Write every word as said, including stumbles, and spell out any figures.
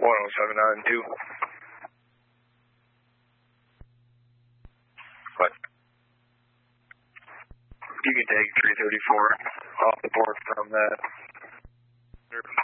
one oh seven nine two. What? You can take three thirty-four off the board from that.